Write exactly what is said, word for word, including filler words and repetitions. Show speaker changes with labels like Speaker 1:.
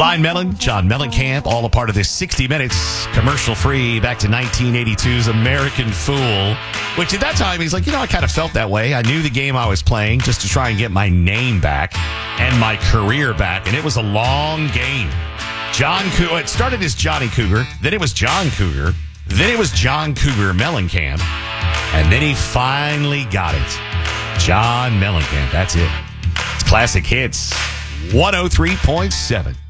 Speaker 1: Blind Melon, John Mellencamp, all a part of this sixty minutes, commercial-free, back to nineteen eighty-two's American Fool, which at that time, he's like, you know, I kind of felt that way. I knew the game I was playing just to try and get my name back and my career back, and it was a long game. John Cougar, it started as Johnny Cougar, then it was John Cougar, then it was John Cougar Mellencamp, and then he finally got it. John Mellencamp, that's it. It's Classic Hits, one oh three point seven.